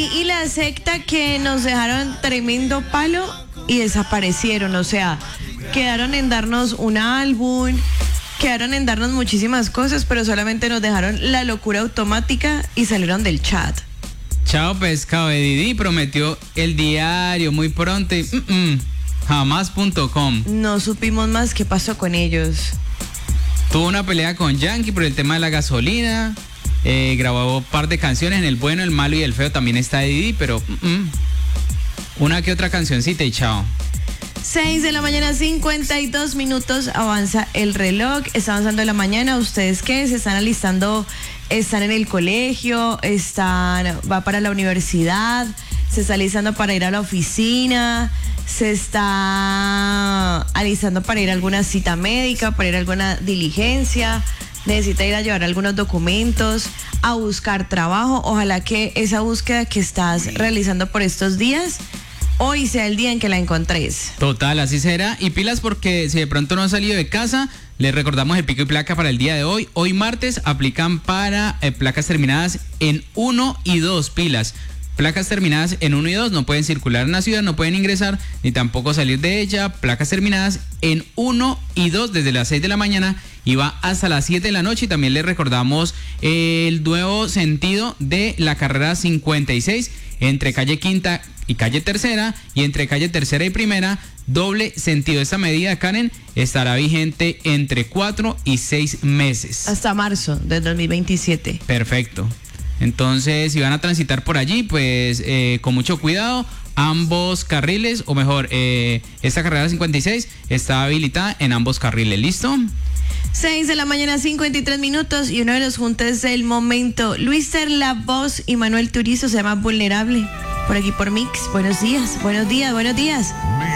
Sí, y la secta que nos dejaron tremendo palo y desaparecieron, o sea, quedaron en darnos un álbum, quedaron en darnos muchísimas cosas, pero solamente nos dejaron la locura automática y salieron del chat. Chao Pescado de Didi prometió el diario muy pronto y jamás.com. No supimos más qué pasó con ellos. Tuvo una pelea con Yankee por el tema de la gasolina. Grabó un par de canciones, en el bueno, el malo y el feo también está Didi, pero una que otra cancioncita y chao. 6 de la mañana, 52 minutos, avanza el reloj, está avanzando la mañana. ¿Ustedes qué? ¿Se están alistando? ¿Están en el colegio? ¿Va para la universidad? ¿Se está alistando para ir a la oficina? ¿Se está alistando para ir a alguna cita médica, para ir a alguna diligencia? ¿Necesita ir a llevar algunos documentos, a buscar trabajo? Ojalá que esa búsqueda que estás realizando por estos días, hoy sea el día en que la encontres. Total, así será. Y pilas porque si de pronto no has salido de casa, les recordamos el pico y placa para el día de hoy. Hoy martes aplican para placas terminadas en 1 y 2, pilas. Placas terminadas en 1 y 2 no pueden circular en la ciudad, no pueden ingresar ni tampoco salir de ella. Placas terminadas en 1 y 2 desde las 6 de la mañana y va hasta las 7 de la noche. Y también les recordamos el nuevo sentido de la carrera 56 entre calle Quinta y calle Tercera, y entre calle Tercera y Primera, doble sentido. Esta medida, Karen, estará vigente entre 4 y 6 meses. Hasta marzo del 2027. Perfecto. Entonces, si van a transitar por allí, pues con mucho cuidado, ambos carriles, o mejor, esta carrera 56 está habilitada en ambos carriles. ¿Listo? 6 de la mañana, 53 minutos, y uno de los juntes del momento, Luiser La Voz y Manuel Turizo, se llama Vulnerable, por aquí por Mix. Buenos días, buenos días, buenos días.